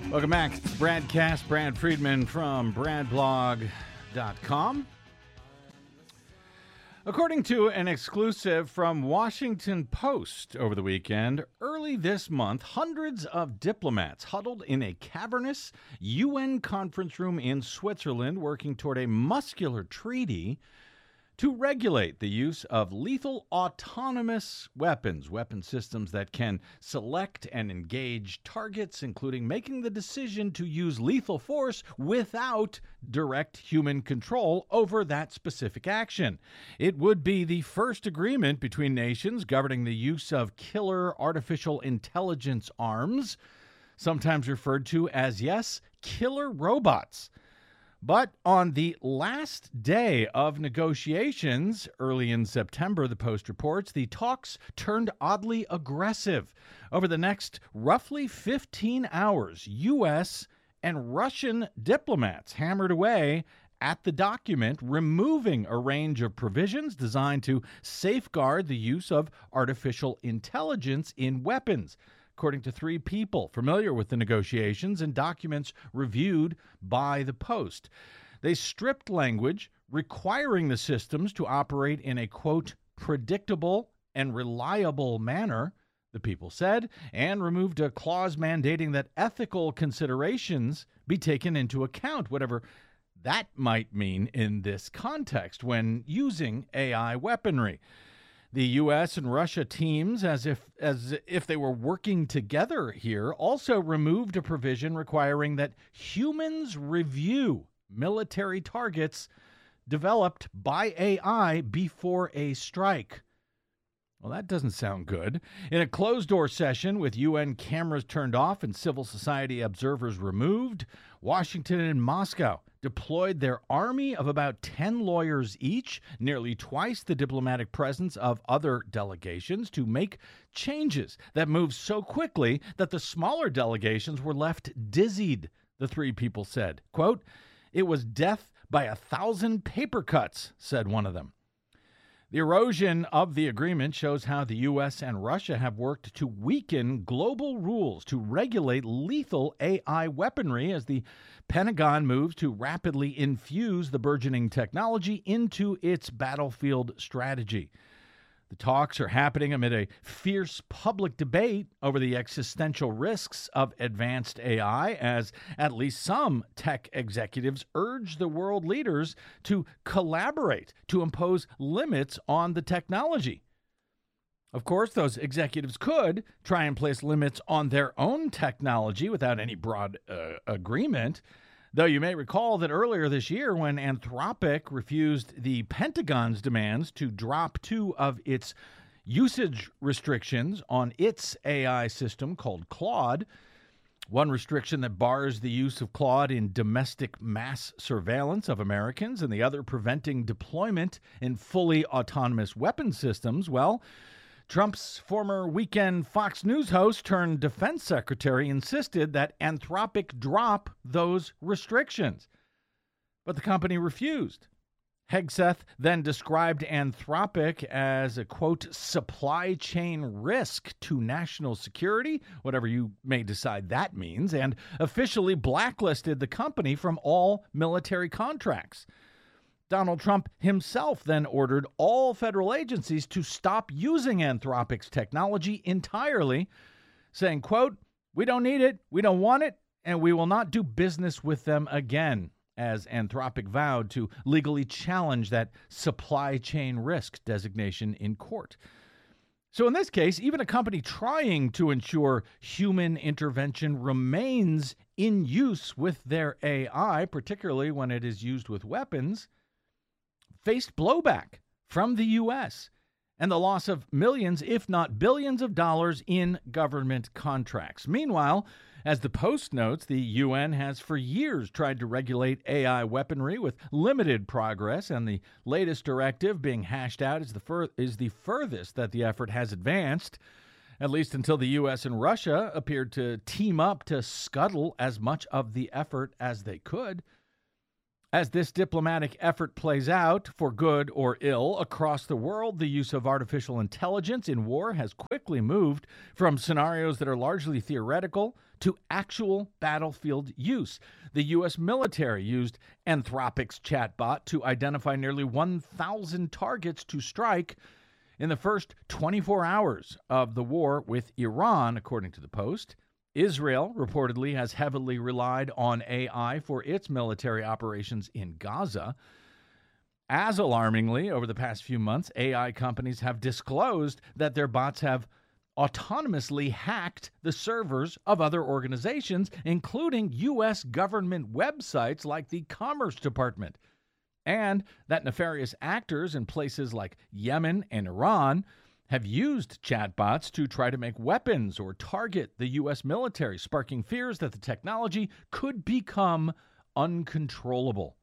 Welcome back. It's Bradcast. Brad Friedman from BradBlog.com. According to an exclusive from Washington Post over the weekend, early this month, hundreds of diplomats huddled in a cavernous UN conference room in Switzerland working toward a muscular treaty to regulate the use of lethal autonomous weapons, weapon systems that can select and engage targets, including making the decision to use lethal force without direct human control over that specific action. It would be the first agreement between nations governing the use of killer artificial intelligence arms, sometimes referred to as, yes, killer robots. But on the last day of negotiations, early in September, the Post reports, the talks turned oddly aggressive. Over the next roughly 15 hours, U.S. and Russian diplomats hammered away at the document, removing a range of provisions designed to safeguard the use of artificial intelligence in weapons, according to three people familiar with the negotiations and documents reviewed by the Post. They stripped language requiring the systems to operate in a, quote, predictable and reliable manner, the people said, and removed a clause mandating that ethical considerations be taken into account, whatever that might mean in this context when using AI weaponry. The U.S. and Russia teams, as if they were working together here, also removed a provision requiring that humans review military targets developed by AI before a strike. Well, that doesn't sound good. In a closed-door session with UN cameras turned off and civil society observers removed, Washington and Moscow deployed their army of about 10 lawyers each, nearly twice the diplomatic presence of other delegations, to make changes that moved so quickly that the smaller delegations were left dizzied, the three people said. Quote, "It was death by 1,000 paper cuts," said one of them. The erosion of the agreement shows how the U.S. and Russia have worked to weaken global rules to regulate lethal AI weaponry as the Pentagon moves to rapidly infuse the burgeoning technology into its battlefield strategy. The talks are happening amid a fierce public debate over the existential risks of advanced AI, as at least some tech executives urge the world leaders to collaborate to impose limits on the technology. Of course, those executives could try and place limits on their own technology without any broad agreement. Though you may recall that earlier this year, when Anthropic refused the Pentagon's demands to drop two of its usage restrictions on its AI system called Claude, one restriction that bars the use of Claude in domestic mass surveillance of Americans and the other preventing deployment in fully autonomous weapon systems, well, Trump's former weekend Fox News host turned defense secretary insisted that Anthropic drop those restrictions. But the company refused. Hegseth then described Anthropic as a, quote, supply chain risk to national security, whatever you may decide that means, and officially blacklisted the company from all military contracts. Donald Trump himself then ordered all federal agencies to stop using Anthropic's technology entirely, saying, quote, "We don't need it, we don't want it, and we will not do business with them again," as Anthropic vowed to legally challenge that supply chain risk designation in court. So in this case, even a company trying to ensure human intervention remains in use with their AI, particularly when it is used with weapons, faced blowback from the U.S. and the loss of millions, if not billions of dollars in government contracts. Meanwhile, as the Post notes, the UN has for years tried to regulate AI weaponry with limited progress, and the latest directive being hashed out is the furthest that the effort has advanced, at least until the U.S. and Russia appeared to team up to scuttle as much of the effort as they could. As this diplomatic effort plays out, for good or ill, across the world, the use of artificial intelligence in war has quickly moved from scenarios that are largely theoretical to actual battlefield use. The U.S. military used Anthropic's chatbot to identify nearly 1,000 targets to strike in the first 24 hours of the war with Iran, according to the Post. Israel reportedly has heavily relied on AI for its military operations in Gaza. As alarmingly, over the past few months, AI companies have disclosed that their bots have autonomously hacked the servers of other organizations, including U.S. government websites like the Commerce Department, and that nefarious actors in places like Yemen and Iran have used chatbots to try to make weapons or target the U.S. military, sparking fears that the technology could become uncontrollable.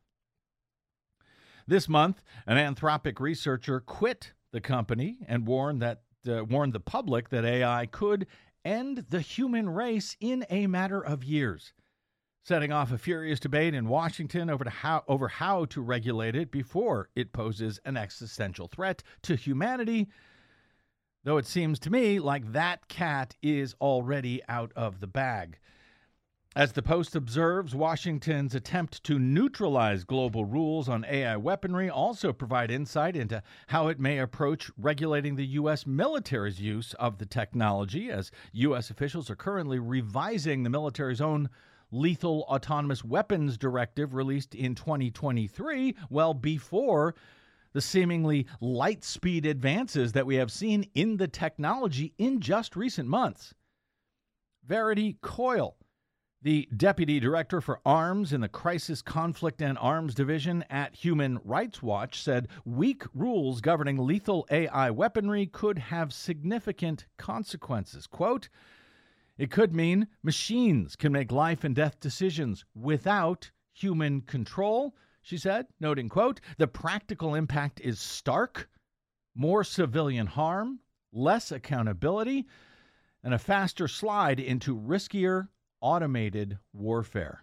This month, an Anthropic researcher quit the company and warned the public that AI could end the human race in a matter of years, setting off a furious debate in Washington over how to regulate it before it poses an existential threat to humanity. Though it seems to me like that cat is already out of the bag. As the Post observes, Washington's attempt to neutralize global rules on AI weaponry also provide insight into how it may approach regulating the U.S. military's use of the technology, as U.S. officials are currently revising the military's own Lethal Autonomous Weapons Directive released in 2023, well before the seemingly light speed advances that we have seen in the technology in just recent months. Verity Coyle, the Deputy Director for Arms in the Crisis, Conflict, and Arms Division at Human Rights Watch, said weak rules governing lethal AI weaponry could have significant consequences. Quote, "It could mean machines can make life and death decisions without human control," she said, noting, quote, "The practical impact is stark, more civilian harm, less accountability, and a faster slide into riskier automated warfare."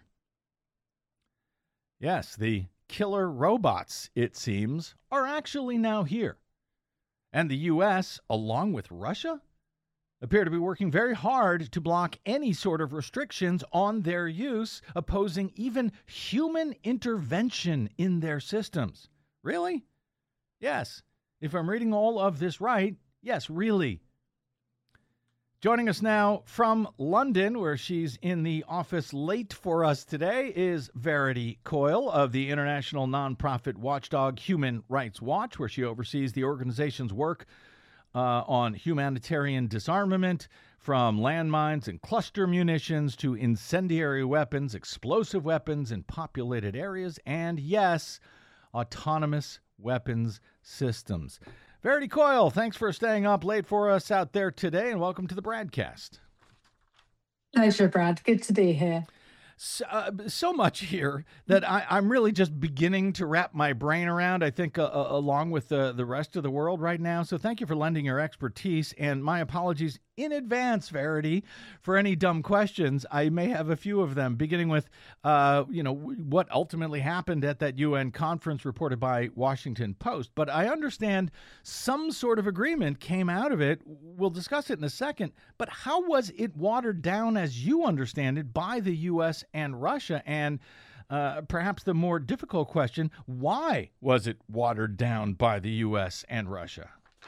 Yes, the killer robots, it seems, are actually now here. And the U.S., along with Russia, appear to be working very hard to block any sort of restrictions on their use, opposing even human intervention in their systems. Really? Yes. If I'm reading all of this right, yes, really. Joining us now from London, where she's in the office late for us today, is Verity Coyle of the international nonprofit watchdog Human Rights Watch, where she oversees the organization's work on humanitarian disarmament, from landmines and cluster munitions to incendiary weapons, explosive weapons in populated areas, and yes, autonomous weapons systems. Verity Coyle, thanks for staying up late for us out there today, and welcome to the BradCast. Pleasure, Brad. Good to be here. So much here that I'm really just beginning to wrap my brain around, I think, along with the rest of the world right now. So thank you for lending your expertise, and my apologies in advance, Verity, for any dumb questions. I may have a few of them, beginning with, what ultimately happened at that UN conference reported by Washington Post. But I understand some sort of agreement came out of it. We'll discuss it in a second. But how was it watered down, as you understand it, by the U.S. and Russia? And perhaps the more difficult question, why was it watered down by the U.S. and Russia?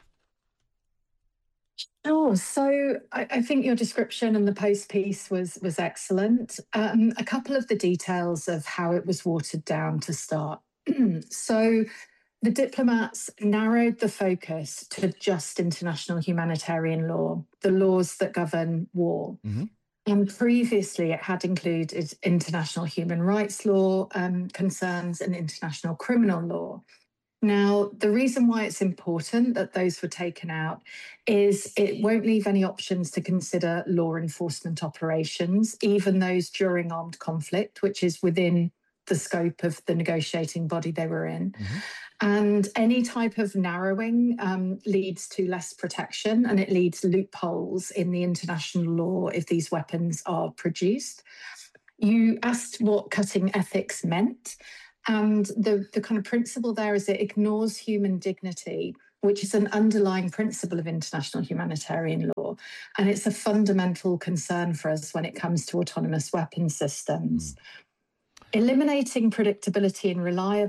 Sure. So I think your description and the Post piece was excellent. A couple of the details of how it was watered down to start. So the diplomats narrowed the focus to just international humanitarian law, the laws that govern war. Mm-hmm. And previously, it had included international human rights law concerns and international criminal law. Now, the reason why it's important that those were taken out is it won't leave any options to consider law enforcement operations, even those during armed conflict, which is within the scope of the negotiating body they were in. Mm-hmm. And any type of narrowing leads to less protection, and it leads loopholes in the international law if these weapons are produced. You asked what cutting ethics meant. And the kind of principle there is it ignores human dignity, which is an underlying principle of international humanitarian law. And it's a fundamental concern for us when it comes to autonomous weapon systems. Eliminating predictability and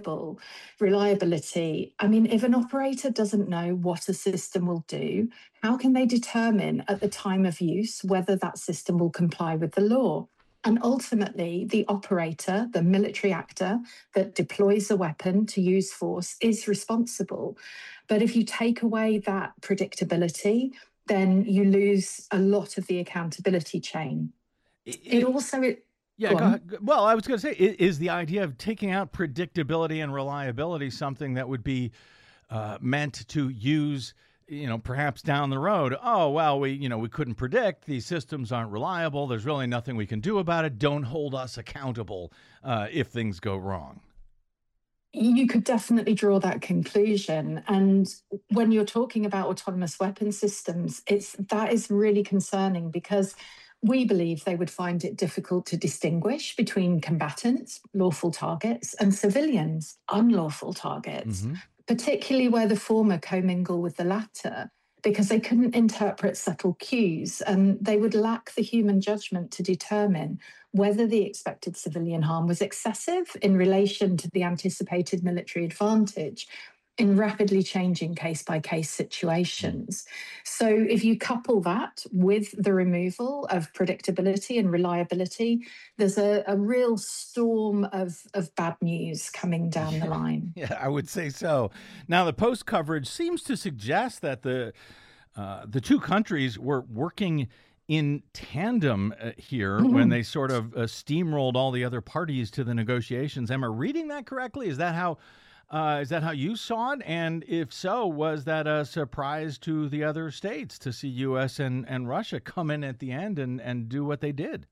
reliability. I mean, if an operator doesn't know what a system will do, how can they determine at the time of use whether that system will comply with the law? And ultimately, the operator, the military actor that deploys the weapon to use force, is responsible. But if you take away that predictability, then you lose a lot of the accountability chain. It also Yeah, go ahead. Well, I was going to say, is the idea of taking out predictability and reliability something that would be meant to use, perhaps down the road? Oh, well, we couldn't predict. These systems aren't reliable. There's really nothing we can do about it. Don't hold us accountable if things go wrong. You could definitely draw that conclusion. And when you're talking about autonomous weapon systems, that is really concerning because we believe they would find it difficult to distinguish between combatants, lawful targets, and civilians, unlawful targets, particularly where the former commingle with the latter, because they couldn't interpret subtle cues and they would lack the human judgment to determine whether the expected civilian harm was excessive in relation to the anticipated military advantage in rapidly changing case-by-case situations. So if you couple that with the removal of predictability and reliability, there's a real storm of bad news coming down the line. Yeah, I would say so. Now, the Post coverage seems to suggest that the two countries were working in tandem here when they sort of steamrolled all the other parties to the negotiations. Am I reading that correctly? Is that how you saw it? And if so, was that a surprise to the other states to see U.S. and Russia come in at the end and do what they did?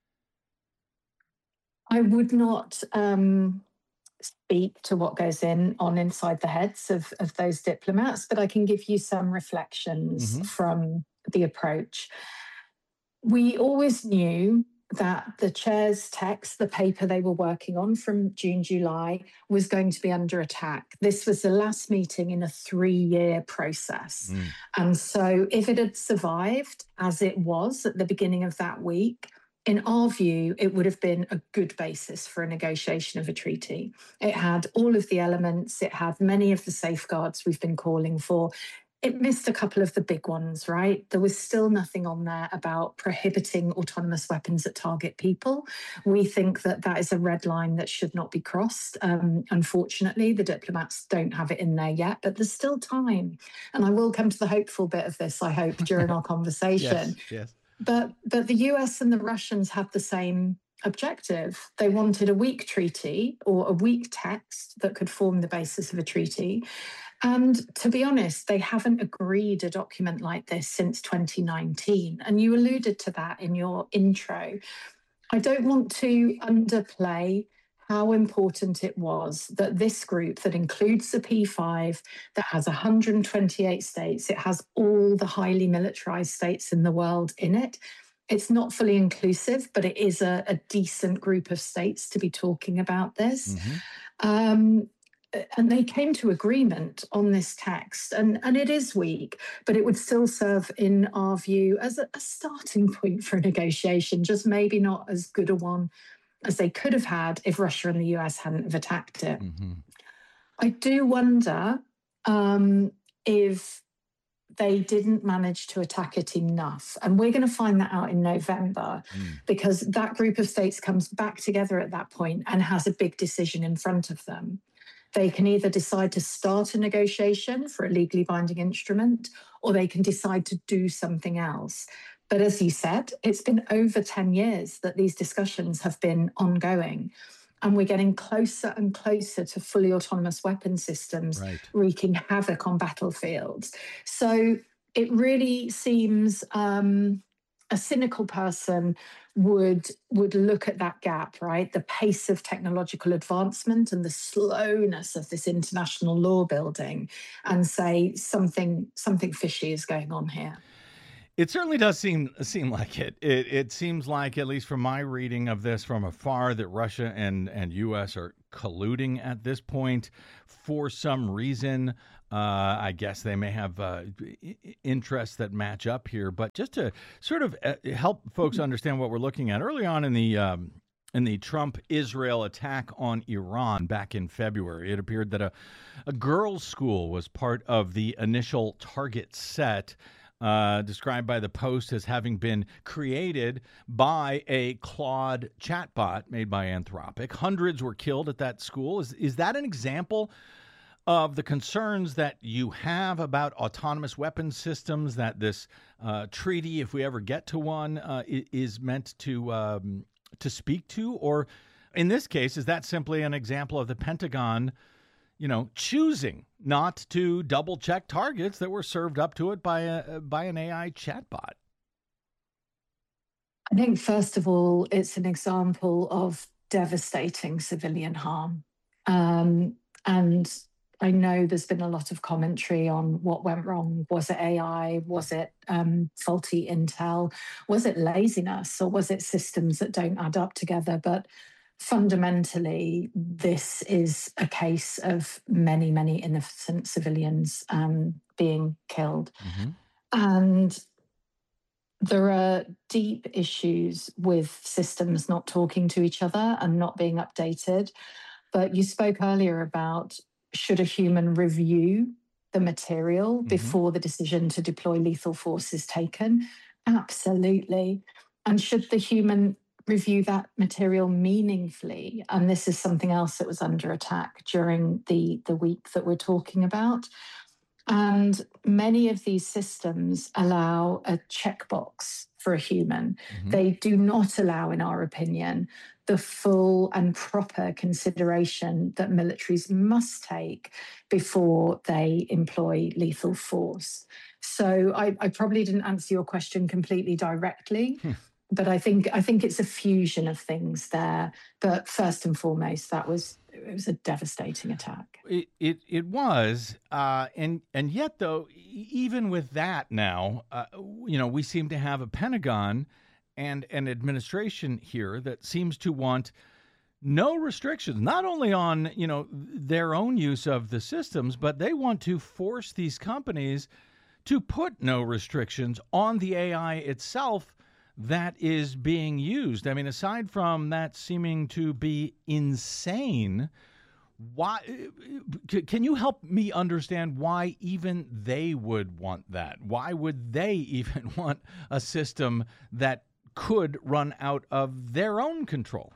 I would not speak to what goes on inside the heads of those diplomats, but I can give you some reflections from the approach. We always knew that the chair's text, the paper they were working on from June, July, was going to be under attack. This was the last meeting in a 3-year process. And so if it had survived as it was at the beginning of that week, in our view, it would have been a good basis for a negotiation of a treaty. It had all of the elements, it had many of the safeguards we've been calling for. It missed a couple of the big ones, right? There was still nothing on there about prohibiting autonomous weapons that target people. We think that is a red line that should not be crossed. Unfortunately, the diplomats don't have it in there yet, but there's still time. And I will come to the hopeful bit of this, I hope, during our conversation. Yes. But the US and the Russians had the same objective. They wanted a weak treaty or a weak text that could form the basis of a treaty. And to be honest, they haven't agreed a document like this since 2019. And you alluded to that in your intro. I don't want to underplay how important it was that this group that includes the P5, that has 128 states, it has all the highly militarized states in the world in it. It's not fully inclusive, but it is a decent group of states to be talking about this. And they came to agreement on this text, and it is weak, but it would still serve, in our view, as a starting point for a negotiation, just maybe not as good a one as they could have had if Russia and the US hadn't have attacked it. I do wonder if they didn't manage to attack it enough. And we're going to find that out in November because that group of states comes back together at that point and has a big decision in front of them. They can either decide to start a negotiation for a legally binding instrument, or they can decide to do something else. But as you said, it's been over 10 years that these discussions have been ongoing. And we're getting closer and closer to fully autonomous weapon systems wreaking havoc on battlefields. So it really seems a cynical person would look at that gap, right? The pace of technological advancement and the slowness of this international law building, and say something fishy is going on here. It certainly does seem like it. It seems like, at least from my reading of this from afar, that Russia and U.S. are colluding at this point for some reason. I guess they may have interests that match up here. But just to sort of help folks understand what we're looking at, early on in the Trump-Israel attack on Iran back in February, it appeared that a girls' school was part of the initial target set, described by the Post as having been created by a Claude chatbot made by Anthropic. Hundreds were killed at that school. Is that an example of the concerns that you have about autonomous weapons systems that this treaty, if we ever get to one, is meant to speak to? Or in this case, is that simply an example of the Pentagon, choosing not to double check targets that were served up to it by an AI chatbot? I think, first of all, it's an example of devastating civilian harm. And I know there's been a lot of commentary on what went wrong. Was it AI? Was it faulty intel? Was it laziness? Or was it systems that don't add up together? But fundamentally, this is a case of many, many innocent civilians being killed. Mm-hmm. And there are deep issues with systems not talking to each other and not being updated. But you spoke earlier about, should a human review the material before the decision to deploy lethal force is taken? Absolutely. And should the human review that material meaningfully? And this is something else that was under attack during the week that we're talking about. And many of these systems allow a checkbox for a human. They do not allow, in our opinion, the full and proper consideration that militaries must take before they employ lethal force. So I probably didn't answer your question completely directly, but I think it's a fusion of things there. But first and foremost, it was a devastating attack. It was, and yet though, even with that now, we seem to have a Pentagon and an administration here that seems to want no restrictions, not only on, their own use of the systems, but they want to force these companies to put no restrictions on the AI itself that is being used. I mean, aside from that seeming to be insane, why can you help me understand why even they would want that? Why would they even want a system that could run out of their own control?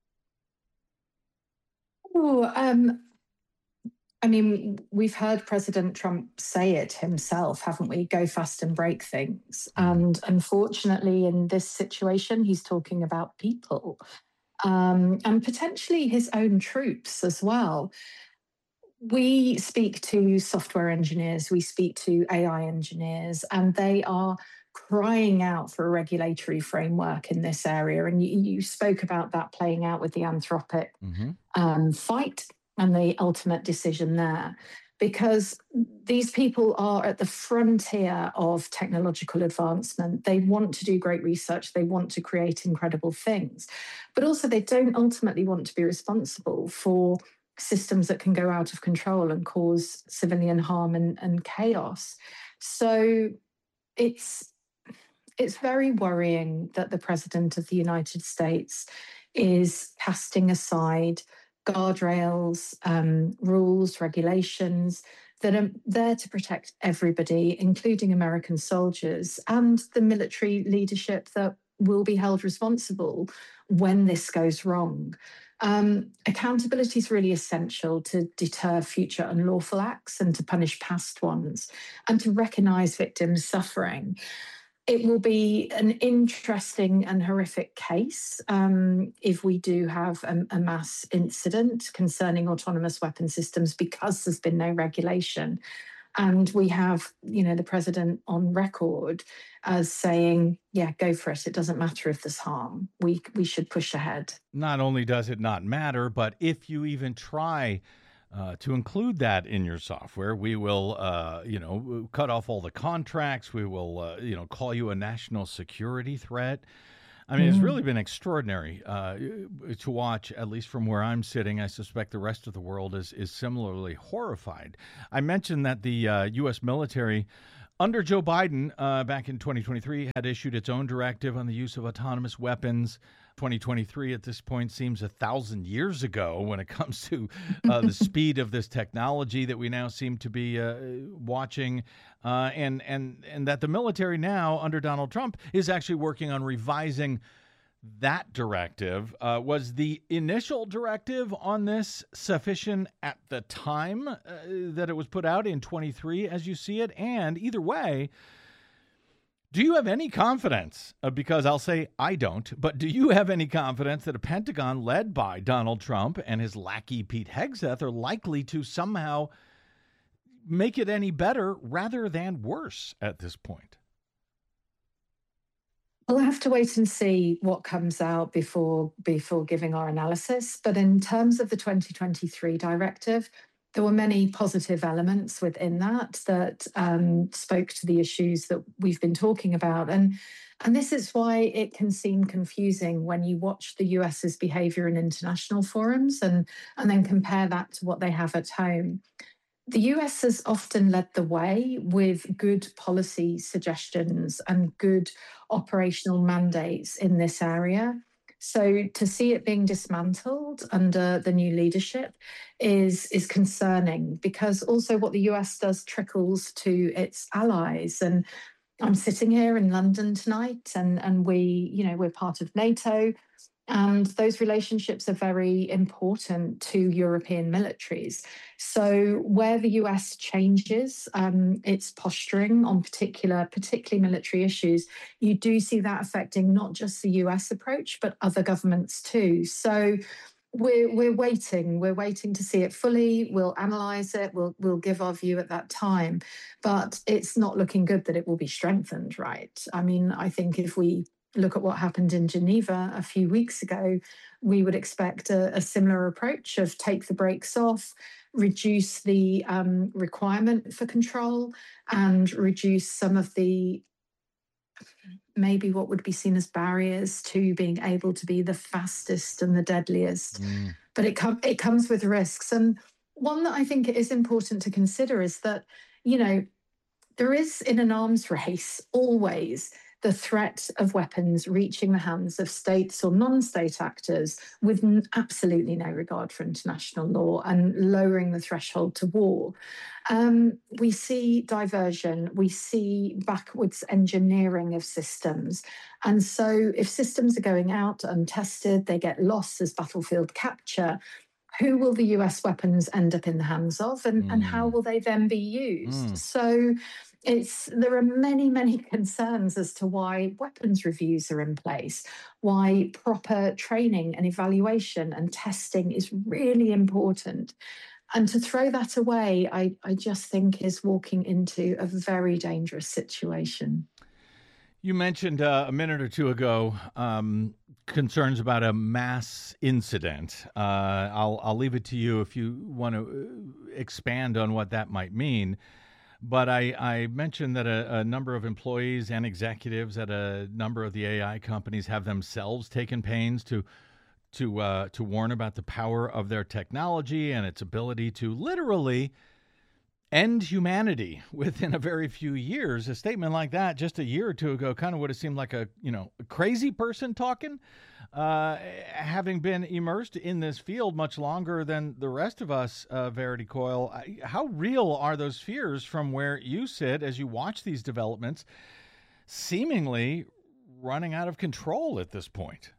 I mean, we've heard President Trump say it himself, haven't we? Go fast and break things. And unfortunately, in this situation, he's talking about people and potentially his own troops as well. We speak to software engineers, we speak to AI engineers, and they are crying out for a regulatory framework in this area. And you spoke about that playing out with the Anthropic fight and the ultimate decision there, because these people are at the frontier of technological advancement. They want to do great research. They want to create incredible things, but also they don't ultimately want to be responsible for systems that can go out of control and cause civilian harm and chaos. So it's very worrying that the President of the United States is casting aside guardrails, rules, regulations that are there to protect everybody, including American soldiers and the military leadership that will be held responsible when this goes wrong. Accountability is really essential to deter future unlawful acts and to punish past ones and to recognise victims' suffering. It will be an interesting and horrific case if we do have a mass incident concerning autonomous weapon systems because there's been no regulation. And we have, the president on record as saying, yeah, go for it. It doesn't matter if there's harm. We should push ahead. Not only does it not matter, but if you even try to include that in your software, we will, cut off all the contracts. We will, call you a national security threat. I mean, it's really been extraordinary to watch, at least from where I'm sitting. I suspect the rest of the world is similarly horrified. I mentioned that the U.S. military, under Joe Biden, back in 2023, had issued its own directive on the use of autonomous weapons. 2023 at this point seems 1,000 years ago when it comes to the speed of this technology that we now seem to be watching, and that the military now under Donald Trump is actually working on revising that directive. Was the initial directive on this sufficient at the time that it was put out in 23 as you see it? And either way, do you have any confidence, because I'll say I don't, but do you have any confidence that a Pentagon led by Donald Trump and his lackey Pete Hegseth are likely to somehow make it any better rather than worse at this point? We'll have to wait and see what comes out before giving our analysis. But in terms of the 2023 directive, there were many positive elements within that spoke to the issues that we've been talking about. And this is why it can seem confusing when you watch the US's behavior in international forums and then compare that to what they have at home. The US has often led the way with good policy suggestions and good operational mandates in this area. So to see it being dismantled under the new leadership is concerning, because also what the US does trickles to its allies. And I'm sitting here in London tonight, and we're part of NATO. And those relationships are very important to European militaries. So where the US changes its posturing on particularly military issues, you do see that affecting not just the US approach, but other governments too. So we're waiting. We're waiting to see it fully. We'll analyze it. We'll give our view at that time. But it's not looking good that it will be strengthened, right? I mean, I think if we look at what happened in Geneva a few weeks ago, we would expect a similar approach of take the brakes off, reduce the requirement for control, and reduce some of the maybe what would be seen as barriers to being able to be the fastest and the deadliest. But it comes with risks. And one that I think it is important to consider is that, there is in an arms race always the threat of weapons reaching the hands of states or non-state actors with absolutely no regard for international law and lowering the threshold to war. We see diversion, we see backwards engineering of systems. And so if systems are going out untested, they get lost as battlefield capture. Who will the US weapons end up in the hands of, and how will they then be used? So there are many, many concerns as to why weapons reviews are in place, why proper training and evaluation and testing is really important. And to throw that away, I just think is walking into a very dangerous situation. You mentioned a minute or two ago concerns about a mass incident. I'll leave it to you if you want to expand on what that might mean. But I mentioned that a number of employees and executives at a number of the AI companies have themselves taken pains to warn about the power of their technology and its ability to literally end humanity within a very few years. A statement like that just a year or two ago kind of would have seemed like a crazy person talking. Having been immersed in this field much longer than the rest of us, Verity Coyle, how real are those fears from where you sit as you watch these developments seemingly running out of control at this point?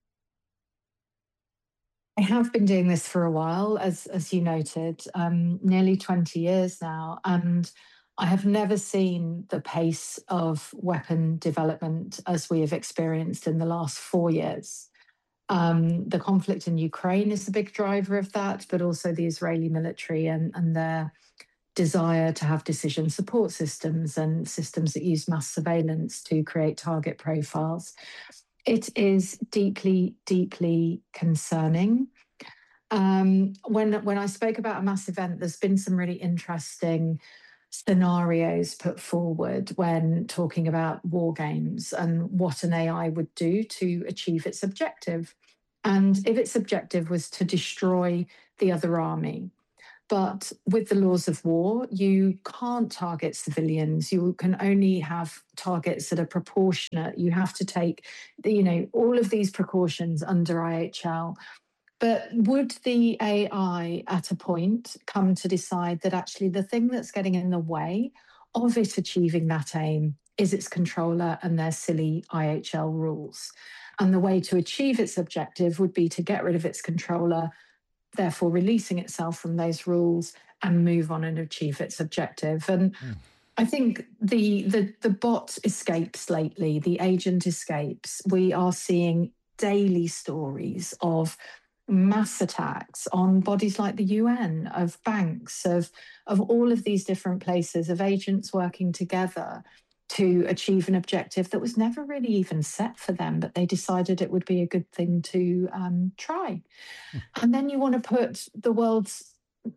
I have been doing this for a while, as you noted, nearly 20 years now, and I have never seen the pace of weapon development as we have experienced in the last 4 years. The conflict in Ukraine is a big driver of that, but also the Israeli military and their desire to have decision support systems and systems that use mass surveillance to create target profiles. It is deeply, deeply concerning. When I spoke about a mass event, there's been some really interesting scenarios put forward when talking about war games and what an AI would do to achieve its objective. And if its objective was to destroy the other army, but with the laws of war, you can't target civilians. You can only have targets that are proportionate. You have to take, all of these precautions under IHL. But would the AI at a point come to decide that actually the thing that's getting in the way of it achieving that aim is its controller and their silly IHL rules? And the way to achieve its objective would be to get rid of its controller, therefore releasing itself from those rules and move on and achieve its objective. And I think the bot escapes lately, the agent escapes. We are seeing daily stories of mass attacks on bodies like the UN, of banks, of all of these different places, of agents working together to achieve an objective that was never really even set for them, but they decided it would be a good thing to try. And then you want to put the world's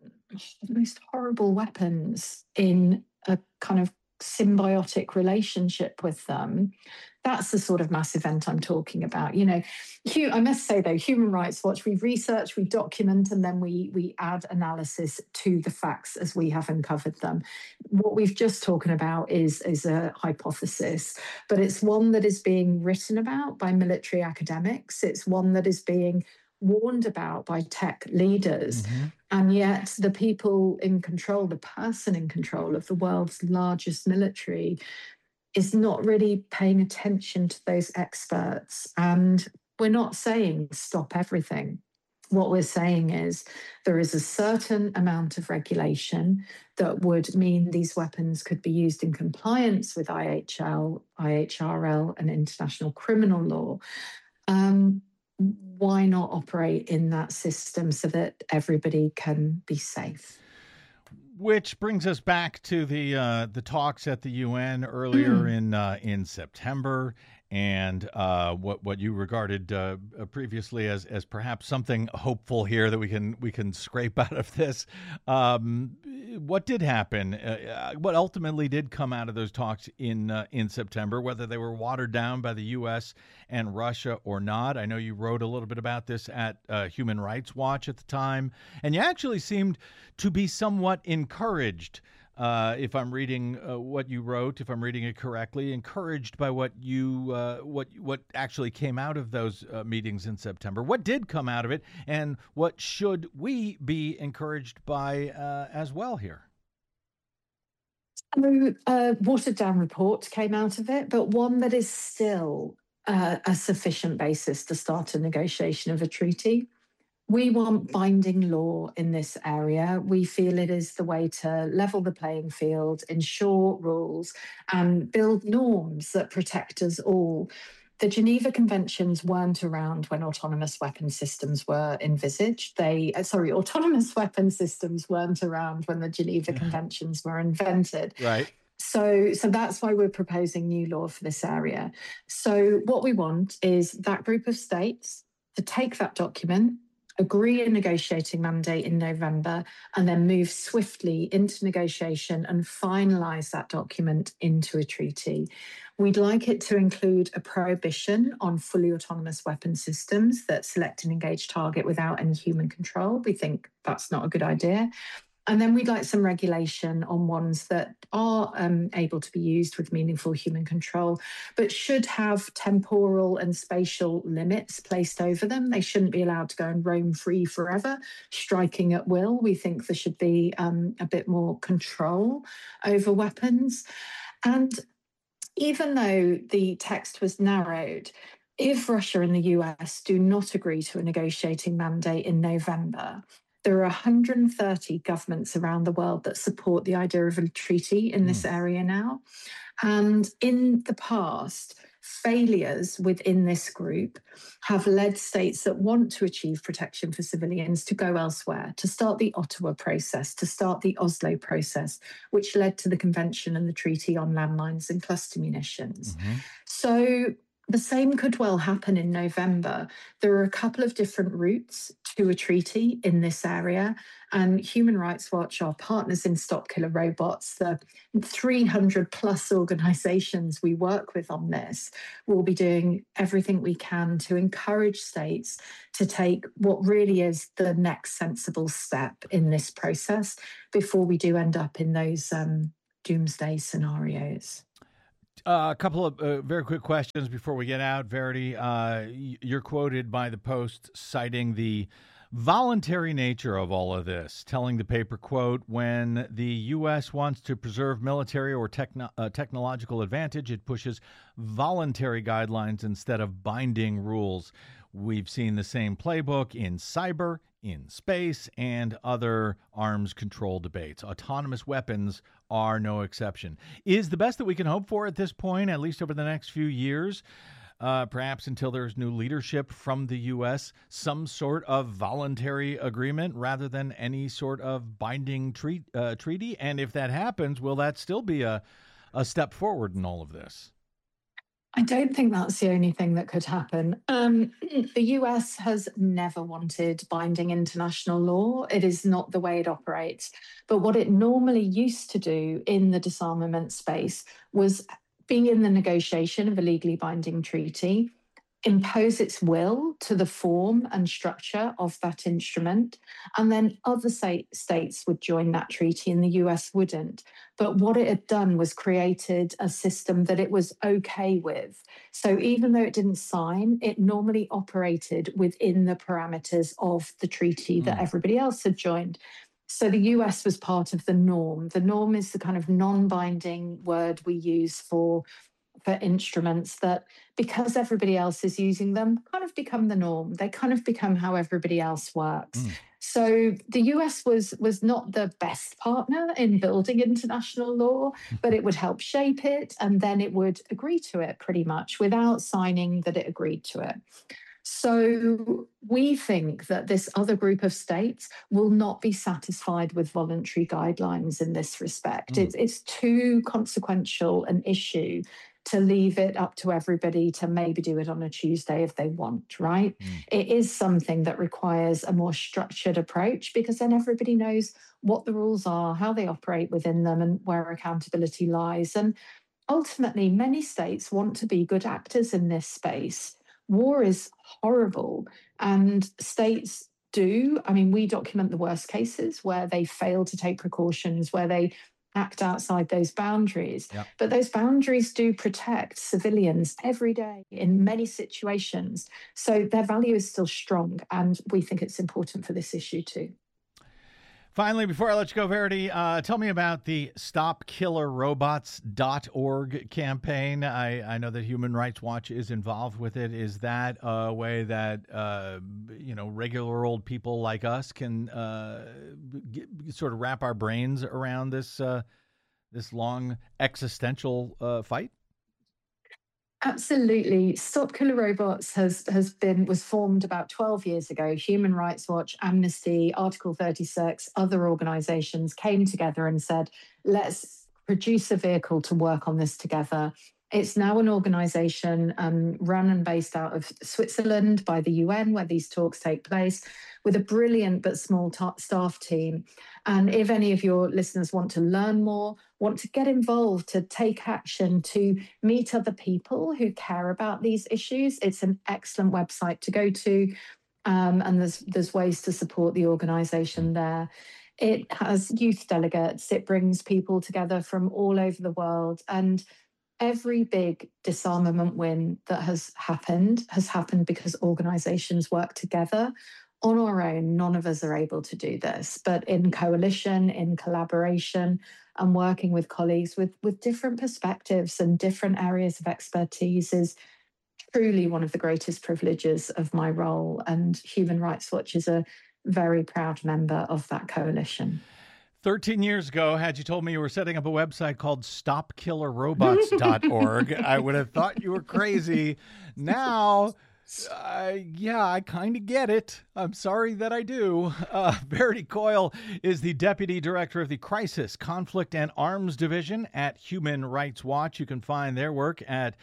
most horrible weapons in a kind of symbiotic relationship with them. That's the sort of mass event I'm talking about. I must say, though, Human Rights Watch, we research, we document, and then we add analysis to the facts as we have uncovered them. What we've just talking about is a hypothesis, but it's one that is being written about by military academics. It's one that is being warned about by tech leaders. Mm-hmm. And yet the people in control, the person in control of the world's largest military, is not really paying attention to those experts. And we're not saying stop everything. What we're saying is there is a certain amount of regulation that would mean these weapons could be used in compliance with IHL, IHRL, and international criminal law. Why not operate in that system so that everybody can be safe? Which brings us back to the talks at the UN earlier in September, and what you regarded previously as perhaps something hopeful here that we can scrape out of this. What did happen? What ultimately did come out of those talks in September, whether they were watered down by the U.S. and Russia or not? I know you wrote a little bit about this at Human Rights Watch at the time, and you actually seemed to be somewhat encouraged, if I'm reading what you wrote, if I'm reading it correctly, encouraged by what actually came out of those meetings in September. What did come out of it, and what should we be encouraged by as well here? A watered down report came out of it, but one that is still a sufficient basis to start a negotiation of a treaty. We want binding law in this area. We feel it is the way to level the playing field, ensure rules, and build norms that protect us all. The Geneva Conventions weren't around when autonomous weapon systems were envisaged. Autonomous weapon systems weren't around when the Geneva Conventions were invented. Right. So that's why we're proposing new law for this area. So what we want is that group of states to take that document, agree a negotiating mandate in November, and then move swiftly into negotiation and finalise that document into a treaty. We'd like it to include a prohibition on fully autonomous weapon systems that select and engage target without any human control. We think that's not a good idea. And then we'd like some regulation on ones that are able to be used with meaningful human control, but should have temporal and spatial limits placed over them. They shouldn't be allowed to go and roam free forever, striking at will. We think there should be a bit more control over weapons. And even though the text was narrowed, if Russia and the US do not agree to a negotiating mandate in November, there are 130 governments around the world that support the idea of a treaty in this area now. And in the past, failures within this group have led states that want to achieve protection for civilians to go elsewhere, to start the Ottawa process, to start the Oslo process, which led to the Convention and the Treaty on Landmines and Cluster Munitions. So The same could well happen in November. There are a couple of different routes to a treaty in this area, and Human Rights Watch, our partners in Stop Killer Robots, the 300 plus organizations we work with on this, will be doing everything we can to encourage states to take what really is the next sensible step in this process before we do end up in those doomsday scenarios. A couple of very quick questions before we get out. Verity, you're quoted by the Post citing the voluntary nature of all of this, telling the paper, quote, when the U.S. wants to preserve military or technological advantage, it pushes voluntary guidelines instead of binding rules. We've seen the same playbook in cyber, in space, and other arms control debates. Autonomous weapons are no exception. Is the best that we can hope for at this point, at least over the next few years, perhaps until there's new leadership from the U.S., some sort of voluntary agreement rather than any sort of binding treaty? And if that happens, will that still be a step forward in all of this? I don't think that's the only thing that could happen. The US has never wanted binding international law. It is not the way it operates. But what it normally used to do in the disarmament space was being in the negotiation of a legally binding treaty, impose its will to the form and structure of that instrument, and then other states would join that treaty and the US wouldn't. But what it had done was created a system that it was okay with. So even though it didn't sign, it normally operated within the parameters of the treaty that everybody else had joined. So the US was part of the norm. The norm is the kind of non-binding word we use for instruments that, because everybody else is using them, kind of become the norm. They kind of become how everybody else works. So the US was not the best partner in building international law, but it would help shape it, and then it would agree to it pretty much without signing that it agreed to it. So we think that this other group of states will not be satisfied with voluntary guidelines in this respect. It's too consequential an issue to leave it up to everybody to maybe do it on a Tuesday if they want, right? It is something that requires a more structured approach, because then everybody knows what the rules are, how they operate within them, and where accountability lies. And ultimately, many states want to be good actors in this space. War is horrible, and states do. I mean, we document the worst cases where they fail to take precautions, where they act outside those boundaries. Yep. But those boundaries do protect civilians every day in many situations. So their value is still strong, and we think it's important for this issue too. Finally, before I let you go, Verity, tell me about the StopKillerRobots.org campaign. I know that Human Rights Watch is involved with it. Is that a way that regular old people like us can sort of wrap our brains around this long existential fight? Absolutely. Stop Killer Robots was formed about 12 years ago. Human Rights Watch, Amnesty, Article 36, other organizations came together and said, let's produce a vehicle to work on this together. It's now an organization run and based out of Switzerland by the UN, where these talks take place, with a brilliant but small staff team. And if any of your listeners want to learn more, want to get involved, to take action, to meet other people who care about these issues, it's an excellent website to go to. And there's ways to support the organization there. It has youth delegates. It brings people together from all over the world. And every big disarmament win that has happened because organizations work together. On our own, none of us are able to do this, but in coalition, in collaboration, and working with colleagues with different perspectives and different areas of expertise is truly one of the greatest privileges of my role. And Human Rights Watch is a very proud member of that coalition. 13 years ago, had you told me you were setting up a website called StopKillerRobots.org, I would have thought you were crazy. Now, Yeah, I kind of get it. I'm sorry that I do. Verity Coyle is the Deputy Director of the Crisis, Conflict, and Arms Division at Human Rights Watch. You can find their work at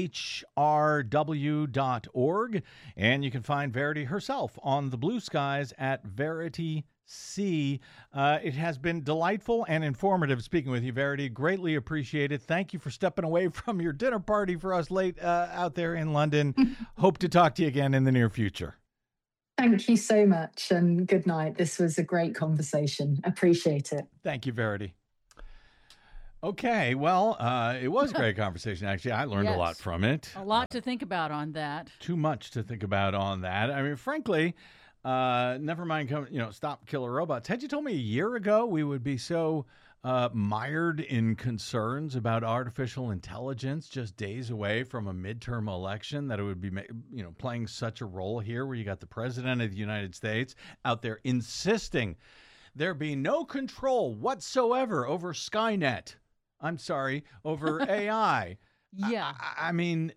hrw.org, and you can find Verity herself on the blue skies at Verity C. It has been delightful and informative speaking with you, Verity. Greatly appreciated. Thank you for stepping away from your dinner party for us late out there in London. Hope to talk to you again in the near future. Thank you so much, and good night. This was a great conversation. Appreciate it. Thank you, Verity. Okay, well, it was a great conversation, actually. I learned a lot from it. A lot to think about on that. Too much to think about on that. I mean, frankly, never mind, stop killer robots. Had you told me a year ago we would be so mired in concerns about artificial intelligence just days away from a midterm election, that it would be, playing such a role here where you got the president of the United States out there insisting there be no control whatsoever over Skynet. I'm sorry, over AI. Yeah. I mean,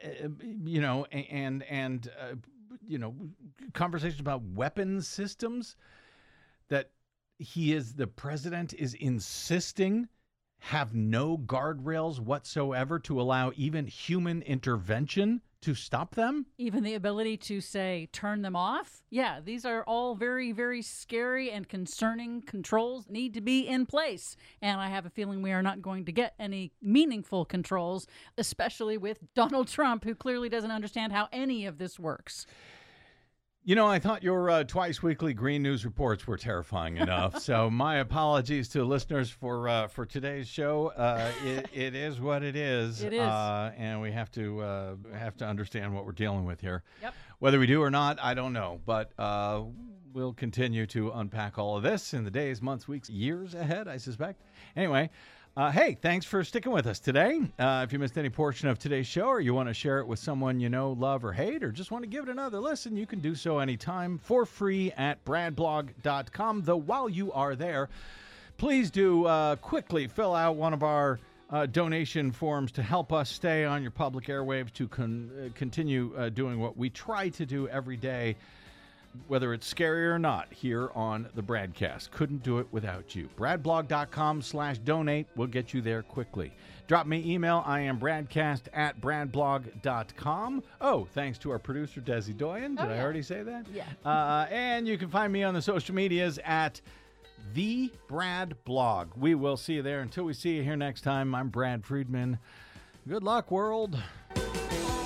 conversations about weapons systems that the president is insisting have no guardrails whatsoever to allow even human intervention to stop them. Even the ability to say, turn them off. Yeah, these are all very, very scary and concerning controls need to be in place. And I have a feeling we are not going to get any meaningful controls, especially with Donald Trump, who clearly doesn't understand how any of this works. I thought your twice weekly green news reports were terrifying enough. So my apologies to listeners for today's show. It is what it is. It is, and we have to understand what we're dealing with here. Yep. Whether we do or not, I don't know. But we'll continue to unpack all of this in the days, months, weeks, years ahead, I suspect. Anyway. Hey, thanks for sticking with us today. If you missed any portion of today's show, or you want to share it with someone you know, love, or hate, or just want to give it another listen, you can do so anytime for free at bradblog.com. Though while you are there, please do quickly fill out one of our donation forms to help us stay on your public airwaves, to continue doing what we try to do every day, whether it's scary or not, here on the Bradcast. Couldn't do it without you. Bradblog.com/donate will get you there quickly. Drop me email. I am bradcast@bradblog.com. Oh, thanks to our producer, Desi Doyen. Did I already say that? Yeah. And you can find me on the social medias at The Brad Blog. We will see you there. Until we see you here next time, I'm Brad Friedman. Good luck, world.